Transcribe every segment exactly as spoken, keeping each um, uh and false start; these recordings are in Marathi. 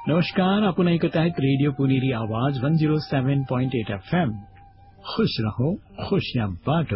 नमस्कार, आपण ऐकत आहेत रेडिओ पुणेरी आवाज वन झिरो सेवन पॉइंट एट एफ एम. खुश रहो, खुशियां बांटो.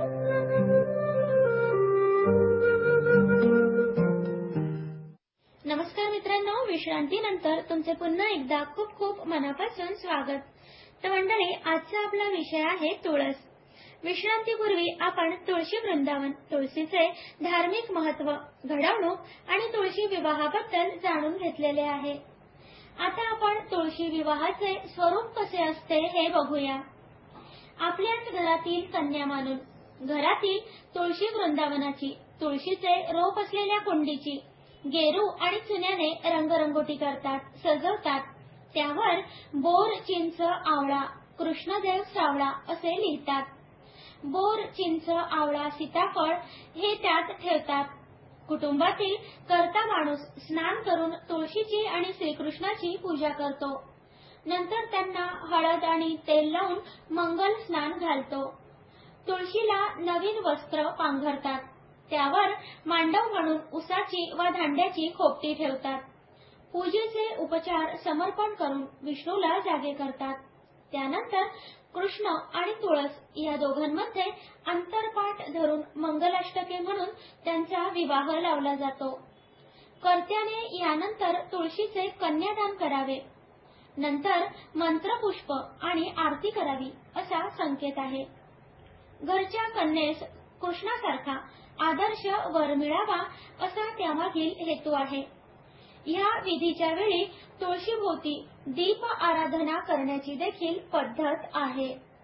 नमस्कार मित्रांनो, विश्रांतीनंतर तुमचे पुन्हा एकदा खूप खूप मनापासून स्वागत. तर मंडळी, आजचा आपला विषय आहे तुळस. विश्रांतीपूर्वी आपण तुळशी वृंदावन, तुळशीचे धार्मिक महत्त्व, घडवणूक आणि तुळशी विवाहाबद्दल जाणून घेतलेले आहे. आता आपण तुळशी विवाहाचे स्वरूप कसे असते हे बघूया. आपल्याच घरातील कन्या मानून घरातील तुळशी वृंदावनाची, तुळशीचे रोप असलेल्या कुंडीची गेरू आणि चुन्याने रंगरंगोटी करतात, सजवतात. त्यावर बोर, चिंच, आवळा, कृष्णदेव सावळा असे लिहितात. बोर, चिंच, आवळा, सीताफळ हे त्यात ठेवतात. कुटुंबातील कर्ता माणूस स्नान करून तुळशीची आणि श्रीकृष्णाची पूजा करतो. नंतर त्यांना हळद आणि तेल लावून मंगल स्नान घालतो. तुळशीला नवीन वस्त्र पांघरतात. त्यावर मांडव म्हणून उसाची व धांड्याची खोपटी ठेवतात. पूजेचे उपचार समर्पण करून विष्णूला जागे करतात. त्यानंतर कृष्ण आणि तुळस या दोघांमध्ये अंतरपाठ धरून मंगलाष्टके म्हणून त्यांचा विवाह लावला जातो. कर्त्याने यानंतर तुळशीचे कन्यादान करावे. नंतर मंत्रपुष्प आणि आरती करावी असा संकेत आहे. घरच्या कन्येस कृष्णासारखा आदर्श वर मिळावा असा त्यामागील हेतू आहे. या विधीच्या वेळी तुळशीभोवती दीप आराधना करण्याची देखील पद्धत आहे.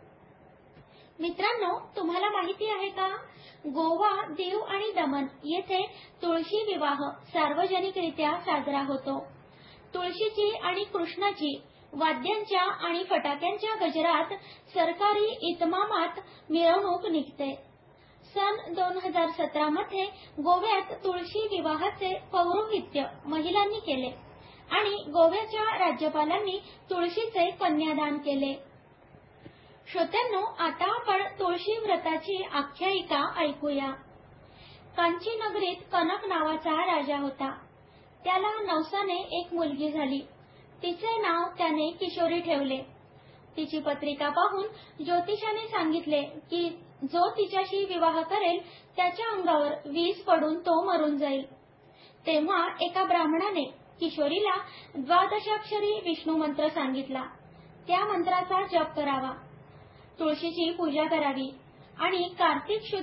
मित्रांनो, तुम्हाला माहिती आहे का, गोवा, दीव आणि दमण येथे तुळशी विवाह सार्वजनिकरित्या साजरा होतो. तुळशीची आणि कृष्णाची वाद्यांच्या आणि फटाक्यांच्या गजरात सरकारी इतमामात मिरवणूक निघते. सन दोन हजार सतरा मध्ये गोव्यात तुळशी विवाहाचे पौरोहित्य महिलांनी केले आणि गोव्याच्या राज्यपालांनी तुळशीचे कन्यादान केले. श्रोत्यांनो, आता आपण तुळशी व्रताची आख्यायिका ऐकूया. कांची नगरीत कनक नावाचा राजा होता. त्याला नवसाने एक मुलगी झाली. तिचे नाव त्याने किशोरी ठेवले. तिची पत्रिका पाहून ज्योतिषाने सांगितले की जो तिच्याशी विवाह करेल त्याच्या अंगावर वीज पडून तो मरून जाईल. तेव्हा एका ब्राह्मणाने किशोरीला द्वादशाक्षरी विष्णू मंत्र सांगितला. त्या मंत्राचा जप करावा, तुळशीची पूजा करावी आणि कार्तिक शुद्ध